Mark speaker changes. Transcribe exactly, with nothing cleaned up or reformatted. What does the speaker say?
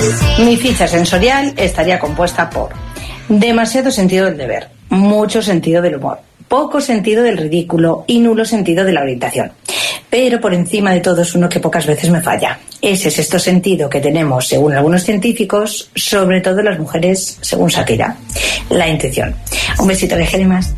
Speaker 1: Mi ficha sensorial estaría compuesta por demasiado sentido del deber, mucho sentido del humor, poco sentido del ridículo y nulo sentido de la orientación. Pero por encima de todo es uno que pocas veces me falla. Ese sexto sentido que tenemos, según algunos científicos, sobre todo las mujeres, según Shakira, la intuición. Un besito de gerimas.